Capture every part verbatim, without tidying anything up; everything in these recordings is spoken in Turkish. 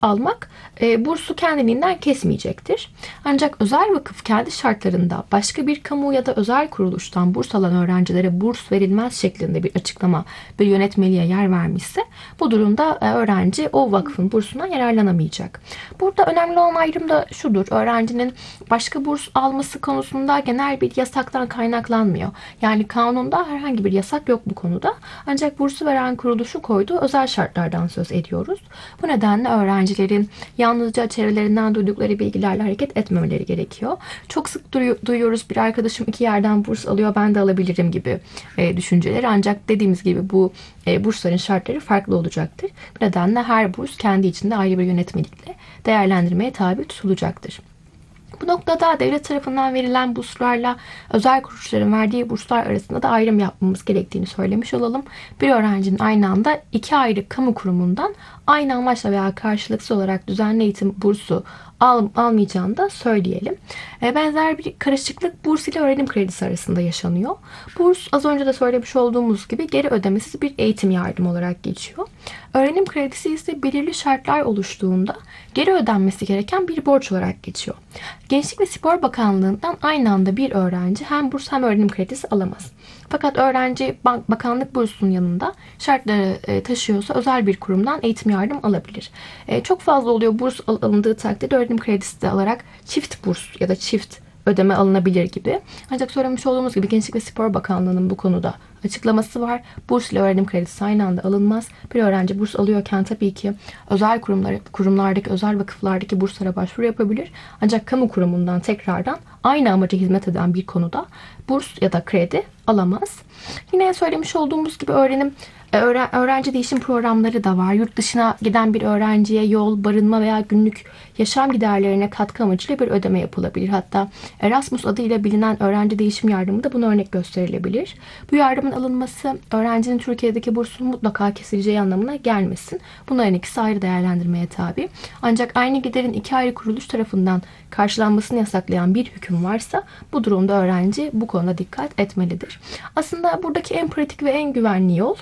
almak e, bursu kendiliğinden kesmeyecektir. Ancak özel vakıf kendi şartlarında başka bir kamu ya da özel kuruluştan burs alan öğrencilere burs verilmez şeklinde bir açıklama, bir yönetmeliğe yer vermişse bu durumda e, öğrenci o vakfın bursundan yararlanamayacak. Burada önemli olan ayrım da şudur: öğrencinin başka burs alması konusunda genel bir yasaktan kaynaklanmıyor. Yani kanunda herhangi bir yasak yok bu konuda. Ancak bursu veren kuruluşu koyduğu özel şartlardan söz ediyoruz. Bu nedenle öğrencilerin yalnızca çevrelerinden duydukları bilgilerle hareket etmemeleri gerekiyor. Çok sık duyuyoruz, bir arkadaşım iki yerden burs alıyor, ben de alabilirim gibi e, düşünceleri. Ancak dediğimiz gibi bu e, bursların şartları farklı olacaktır. Bu nedenle her burs kendi içinde ayrı bir yönetmelikle değerlendirmeye tabi tutulacaktır. Bu noktada devlet tarafından verilen burslarla özel kuruluşların verdiği burslar arasında da ayrım yapmamız gerektiğini söylemiş olalım. Bir öğrencinin aynı anda iki ayrı kamu kurumundan aynı amaçla veya karşılıksız olarak düzenli eğitim bursu al, almayacağını da söyleyelim. E, benzer bir karışıklık burs ile öğrenim kredisi arasında yaşanıyor. Burs, az önce de söylemiş olduğumuz gibi, geri ödemesiz bir eğitim yardımı olarak geçiyor. Öğrenim kredisi ise belirli şartlar oluştuğunda geri ödenmesi gereken bir borç olarak geçiyor. Gençlik ve Spor Bakanlığı'ndan aynı anda bir öğrenci hem burs hem öğrenim kredisi alamaz. Fakat öğrenci bakanlık bursunun yanında şartları taşıyorsa özel bir kurumdan eğitim yardım alabilir. Çok fazla oluyor, burs alındığı takdirde öğrenim kredisi de alarak çift burs ya da çift ödeme alınabilir gibi. Ancak söylemiş olduğumuz gibi Gençlik ve Spor Bakanlığı'nın bu konuda açıklaması var. Burs ile öğrenim kredisi aynı anda alınmaz. Bir öğrenci burs alıyorken tabii ki özel kurumlar, kurumlardaki, özel vakıflardaki burslara başvuru yapabilir. Ancak kamu kurumundan tekrardan aynı amaca hizmet eden bir konuda burs ya da kredi alamaz. Yine söylemiş olduğumuz gibi öğrenim öğrenci değişim programları da var. Yurt dışına giden bir öğrenciye yol, barınma veya günlük yaşam giderlerine katkı amacıyla bir ödeme yapılabilir. Hatta Erasmus adıyla bilinen öğrenci değişim yardımı da buna örnek gösterilebilir. Bu yardımın alınması öğrencinin Türkiye'deki bursunun mutlaka kesileceği anlamına gelmesin. Bunların ikisi ayrı değerlendirmeye tabi. Ancak aynı giderin iki ayrı kuruluş tarafından karşılanmasını yasaklayan bir hüküm varsa bu durumda öğrenci bu konuda dikkat etmelidir. Aslında buradaki en pratik ve en güvenli yol,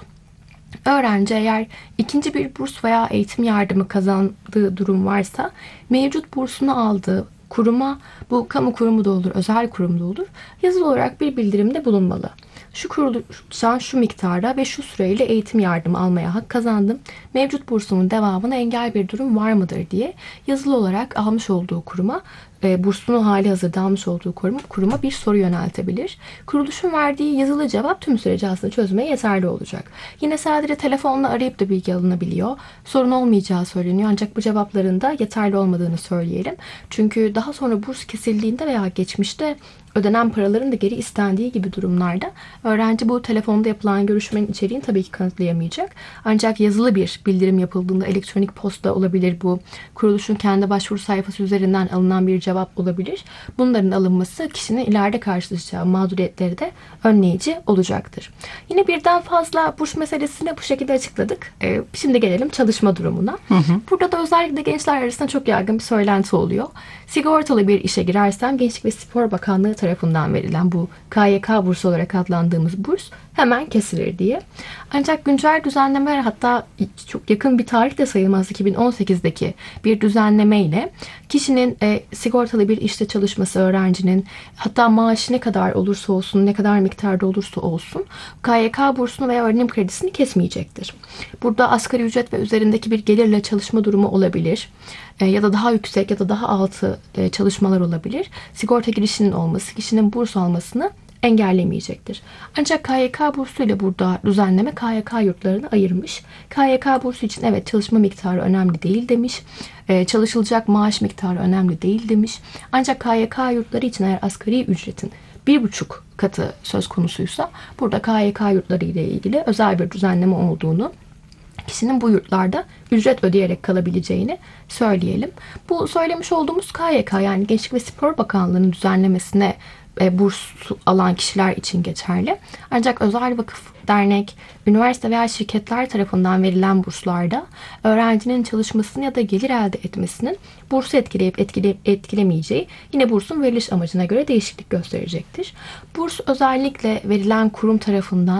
öğrenci eğer ikinci bir burs veya eğitim yardımı kazandığı durum varsa mevcut bursunu aldığı kuruma, bu kamu kurumu da olur, özel kurum da olur, yazılı olarak bir bildirimde bulunmalı. Şu kuruluştan şu miktara ve şu süreyle eğitim yardımı almaya hak kazandım. Mevcut bursumun devamına engel bir durum var mıdır diye yazılı olarak almış olduğu kuruma, e, bursunu hali hazırda almış olduğu kuruma, kuruma bir soru yöneltebilir. Kuruluşun verdiği yazılı cevap tüm süreci aslında çözmeye yeterli olacak. Yine sadece telefonla arayıp da bilgi alınabiliyor. Sorun olmayacağı söyleniyor, ancak bu cevapların da yeterli olmadığını söyleyelim. Çünkü daha sonra burs kesildiğinde veya geçmişte ödenen paraların da geri istendiği gibi durumlarda öğrenci bu telefonda yapılan görüşmenin içeriğini tabii ki kanıtlayamayacak. Ancak yazılı bir bildirim yapıldığında, elektronik posta olabilir bu, kuruluşun kendi başvuru sayfası üzerinden alınan bir cevap olabilir. Bunların alınması kişinin ileride karşılaşacağı mağduriyetleri de önleyici olacaktır. Yine birden fazla burs meselesini bu şekilde açıkladık. Ee, şimdi gelelim çalışma durumuna. Hı hı. Burada da özellikle gençler arasında çok yaygın bir söylenti oluyor. Sigortalı bir işe girersem Gençlik ve Spor Bakanlığı tarafından verilen bu K Y K bursu olarak adlandığımız burs hemen kesilir diye. Ancak güncel düzenlemeler, hatta çok yakın bir tarih de sayılmaz, iki bin on sekizdeki bir düzenleme ile kişinin e, sigortalı bir işte çalışması, öğrencinin hatta maaşı ne kadar olursa olsun, ne kadar miktarda olursa olsun K Y K bursunu veya öğrenim kredisini kesmeyecektir. Burada asgari ücret ve üzerindeki bir gelirle çalışma durumu olabilir. E, ya da daha yüksek ya da daha altı e, çalışmalar olabilir. Sigorta girişinin olması kişinin burs almasını engellemeyecektir. Ancak K Y K bursu ile burada düzenleme K Y K yurtlarını ayırmış. K Y K bursu için evet çalışma miktarı önemli değil demiş. Ee, çalışılacak maaş miktarı önemli değil demiş. Ancak K Y K yurtları için eğer asgari ücretin bir buçuk katı söz konusuysa burada K Y K yurtları ile ilgili özel bir düzenleme olduğunu, kişinin bu yurtlarda ücret ödeyerek kalabileceğini söyleyelim. Bu söylemiş olduğumuz K Y K, yani Gençlik ve Spor Bakanlığı'nın düzenlemesine e, burs alan kişiler için geçerli. Ancak özel vakıf, dernek, üniversite veya şirketler tarafından verilen burslarda öğrencinin çalışmasını ya da gelir elde etmesinin bursu etkileyip etkileyip etkilemeyeceği yine bursun veriliş amacına göre değişiklik gösterecektir. Burs özellikle verilen kurum tarafından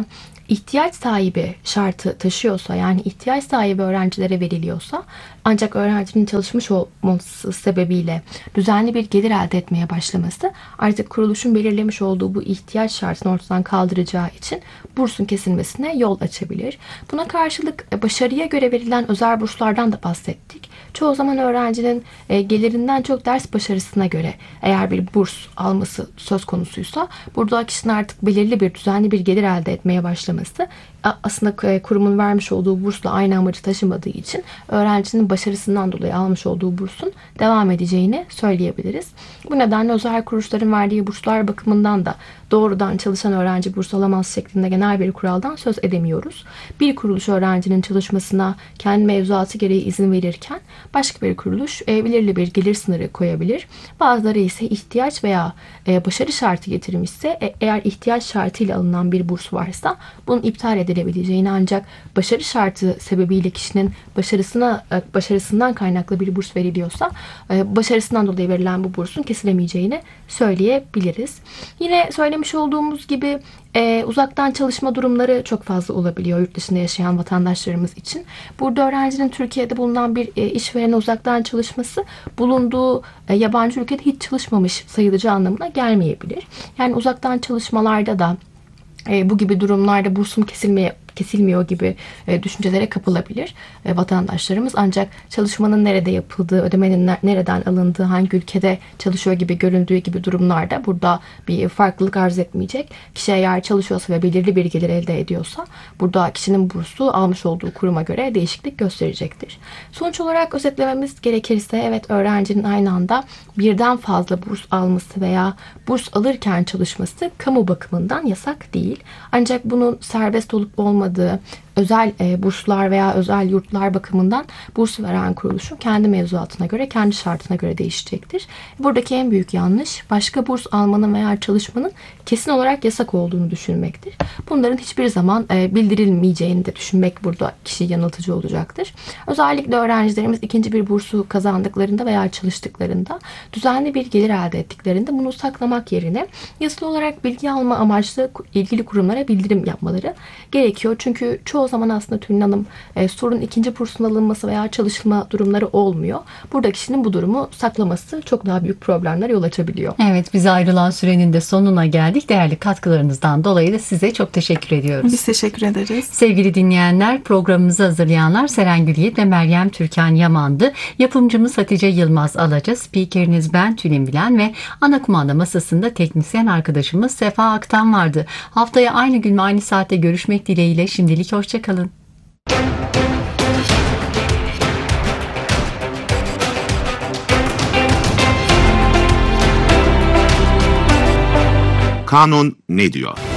ihtiyaç sahibi şartı taşıyorsa, yani ihtiyaç sahibi öğrencilere veriliyorsa, ancak öğrencinin çalışmış olması sebebiyle düzenli bir gelir elde etmeye başlaması artık kuruluşun belirlemiş olduğu bu ihtiyaç şartını ortadan kaldıracağı için bursun kesilmesine yol açabilir. Buna karşılık başarıya göre verilen özel burslardan da bahsettik. Çoğu zaman öğrencinin gelirinden çok ders başarısına göre eğer bir burs alması söz konusuysa, burada kişinin artık belirli bir düzenli bir gelir elde etmeye başlaması aslında kurumun vermiş olduğu bursla aynı amacı taşımadığı için öğrencinin başarısından dolayı almış olduğu bursun devam edeceğini söyleyebiliriz. Bu nedenle özel kuruluşların verdiği burslar bakımından da doğrudan çalışan öğrenci burs alamaz şeklinde genel bir kuraldan söz edemiyoruz. Bir kuruluş öğrencinin çalışmasına kendi mevzuatı gereği izin verirken başka bir kuruluş e, belirli bir gelir sınırı koyabilir. Bazıları ise ihtiyaç veya e, başarı şartı getirmişse, e, eğer ihtiyaç şartıyla alınan bir burs varsa bunun iptal edilebileceğini, ancak başarı şartı sebebiyle kişinin başarısına e, başarısından kaynaklı bir burs veriliyorsa e, başarısından dolayı verilen bu bursun kesilemeyeceğini söyleyebiliriz. Yine söylemiş olduğumuz gibi e, uzaktan çalışma durumları çok fazla olabiliyor yurt dışında yaşayan vatandaşlarımız için. Burada öğrencinin Türkiye'de bulunan bir e, işverene uzaktan çalışması bulunduğu e, yabancı ülkede hiç çalışmamış sayılacağı anlamına gelmeyebilir. Yani uzaktan çalışmalarda da e, bu gibi durumlarda bursum kesilmeye kesilmiyor gibi e, düşüncelere kapılabilir e, vatandaşlarımız. Ancak çalışmanın nerede yapıldığı, ödemenin ner- nereden alındığı, hangi ülkede çalışıyor gibi göründüğü gibi durumlarda burada bir farklılık arz etmeyecek. Kişi eğer çalışıyorsa ve belirli bir gelir elde ediyorsa, burada kişinin bursu almış olduğu kuruma göre değişiklik gösterecektir. Sonuç olarak özetlememiz gerekirse, evet, öğrencinin aynı anda birden fazla burs alması veya burs alırken çalışması kamu bakımından yasak değil. Ancak bunun serbest olup olmadığı, özel e, burslar veya özel yurtlar bakımından burs veren kuruluşun kendi mevzuatına göre, kendi şartına göre değişecektir. Buradaki en büyük yanlış, başka burs almanın veya çalışmanın kesin olarak yasak olduğunu düşünmektir. Bunların hiçbir zaman e, bildirilmeyeceğini de düşünmek burada kişiyi yanıltıcı olacaktır. Özellikle öğrencilerimiz ikinci bir bursu kazandıklarında veya çalıştıklarında, düzenli bir gelir elde ettiklerinde bunu saklamak yerine yazılı olarak bilgi alma amaçlı ilgili kurumlara bildirim yapmaları gerekiyor. Çünkü çoğu zaman aslında Tülin Hanım, e, sorun ikinci bursun alınması veya çalışma durumları olmuyor. Burada kişinin bu durumu saklaması çok daha büyük problemler yol açabiliyor. Evet, bize ayrılan sürenin de sonuna geldik. Değerli katkılarınızdan dolayı da size çok teşekkür ediyoruz. Biz teşekkür ederiz. Sevgili dinleyenler, programımızı hazırlayanlar Seren Gülyiğit ve Meryem Türkan Yaman'dı. Yapımcımız Hatice Yılmaz Alaca, spikeriniz ben Tülin Bilen ve ana kumanda masasında teknisyen arkadaşımız Sefa Aktan vardı. Haftaya aynı gün aynı saatte görüşmek dileğiyle şimdilik hoşçakalın. Kanun ne diyor?